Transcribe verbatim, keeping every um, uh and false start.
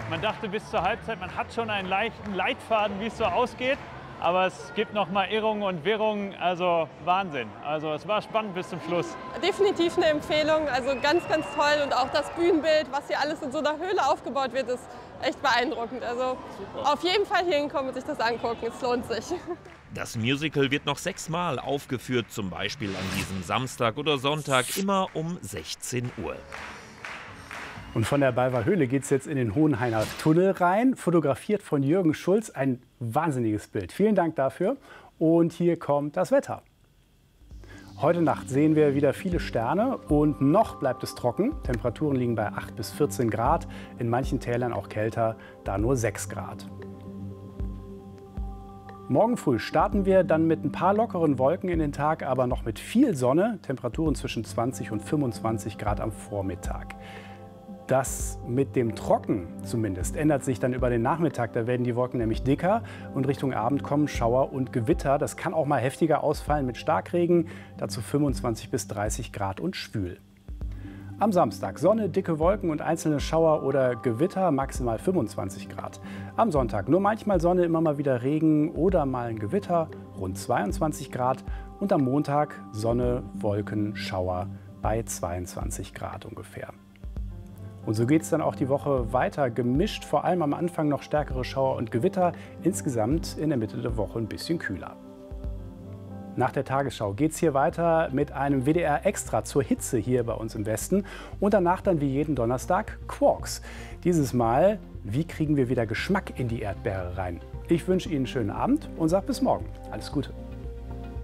Man dachte bis zur Halbzeit, man hat schon einen leichten Leitfaden, wie es so ausgeht. Aber es gibt noch mal Irrungen und Wirrungen, also Wahnsinn. Also es war spannend bis zum Schluss. Definitiv eine Empfehlung, also ganz, ganz toll. Und auch das Bühnenbild, was hier alles in so einer Höhle aufgebaut wird, ist echt beeindruckend. Also super. Auf jeden Fall hier hinkommen und sich das angucken, es lohnt sich. Das Musical wird noch sechsmal aufgeführt, zum Beispiel an diesem Samstag oder Sonntag, immer um sechzehn Uhr. Und von der Balver Höhle geht es jetzt in den Hohenhainer Tunnel rein, fotografiert von Jürgen Schulz. Ein wahnsinniges Bild. Vielen Dank dafür. Und hier kommt das Wetter. Heute Nacht sehen wir wieder viele Sterne und noch bleibt es trocken. Temperaturen liegen bei acht bis vierzehn Grad, in manchen Tälern auch kälter, da nur sechs Grad. Morgen früh starten wir dann mit ein paar lockeren Wolken in den Tag, aber noch mit viel Sonne. Temperaturen zwischen zwanzig und fünfundzwanzig Grad am Vormittag. Das mit dem Trocken zumindest ändert sich dann über den Nachmittag. Da werden die Wolken nämlich dicker und Richtung Abend kommen Schauer und Gewitter. Das kann auch mal heftiger ausfallen mit Starkregen, dazu fünfundzwanzig bis dreißig Grad und schwül. Am Samstag Sonne, dicke Wolken und einzelne Schauer oder Gewitter, maximal fünfundzwanzig Grad. Am Sonntag nur manchmal Sonne, immer mal wieder Regen oder mal ein Gewitter, rund zweiundzwanzig Grad. Und am Montag Sonne, Wolken, Schauer bei zweiundzwanzig Grad ungefähr. Und so geht es dann auch die Woche weiter, gemischt, vor allem am Anfang noch stärkere Schauer und Gewitter, insgesamt in der Mitte der Woche ein bisschen kühler. Nach der Tagesschau geht es hier weiter mit einem W D R Extra zur Hitze hier bei uns im Westen und danach dann wie jeden Donnerstag Quarks. Dieses Mal, wie kriegen wir wieder Geschmack in die Erdbeere rein? Ich wünsche Ihnen einen schönen Abend und sage bis morgen. Alles Gute.